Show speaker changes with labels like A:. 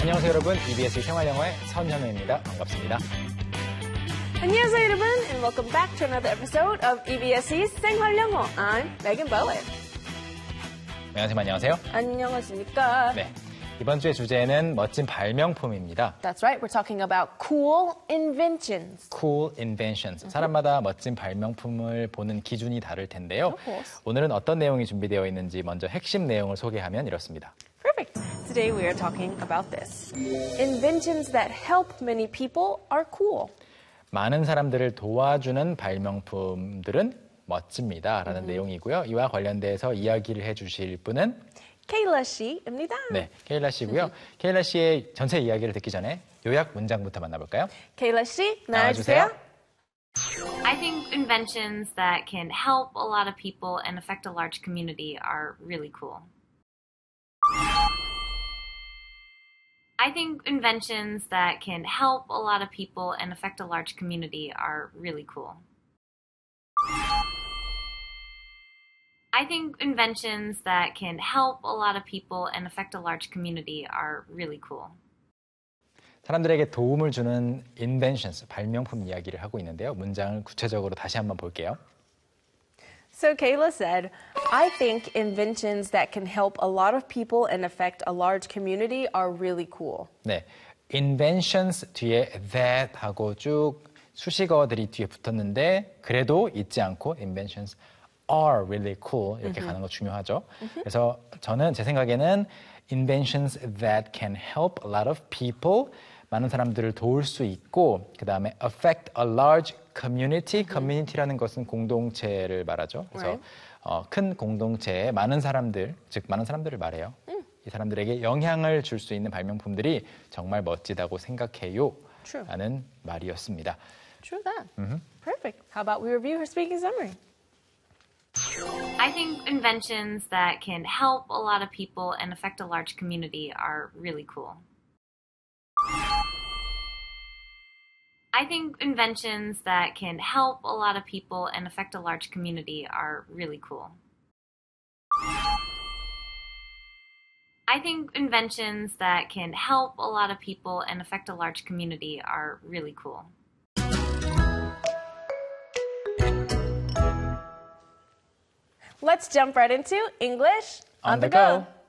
A: 안녕하세요 여러분, EBS 생활영어의 선현우입니다. 반갑습니다.
B: 안녕하세요 여러분, and welcome back to another episode of EBS's 생활영어. I'm Megan Bowen.
A: 안녕하세요.
B: 안녕하십니까?
A: 네, 이번 주의 주제는 멋진 발명품입니다.
B: That's right, we're talking about cool inventions.
A: Cool inventions. 사람마다 멋진 발명품을 보는 기준이 다를 텐데요.
B: Of course.
A: 오늘은 어떤 내용이 준비되어 있는지 먼저 핵심 내용을 소개하면 이렇습니다.
B: Perfect. Today we are talking about this. Inventions that help many people are cool.
A: 많은 사람들을 도와주는 발명품들은 멋집니다. 라는 내용이고요. 이와 관련돼서 이야기를 해주실 분은
B: Kayla 씨입니다.
A: 네, 케일라 씨고요. 케일라 씨의 전체 이야기를 듣기 전에 요약 문장부터 만나볼까요?
B: Kayla 씨,
A: 나와주세요.
B: 나와주세요.
C: I think inventions that can help a lot of people and affect a large community are really cool. I think inventions that can help a lot of people and affect a large community are really cool. I think inventions that can help a lot of people and affect a large community are really cool.
A: 사람들에게 도움을 주는 inventions, 발명품 이야기를 하고 있는데요. 문장을 구체적으로 다시 한번 볼게요.
B: So Kayla said, I think inventions that can help a lot of people and affect a large community are really cool.
A: 네, inventions 뒤에 that 하고 쭉 수식어들이 뒤에 붙었는데 그래도 잊지 않고 inventions are really cool 이렇게 가는 거 중요하죠. 그래서 저는 제 생각에는 inventions that can help a lot of people 많은 사람들을 도울 수 있고 그 다음에 affect a large community, community라는 것은 공동체를 말하죠. 그래서 큰 공동체에 많은 사람들, 즉 많은 사람들을 말해요. 이 사람들에게 영향을 줄 수 있는 발명품들이 정말 멋지다고 생각해요.
B: True.
A: 라는 말이었습니다.
B: True that. Perfect. How about we review her speaking summary?
C: I think inventions that can help a lot of people and affect a large community are really cool. I think inventions that can help a lot of people and affect a large community are really cool. I think inventions that can help a lot of people and affect a large community are really cool.
B: Let's jump right into English
A: On the go.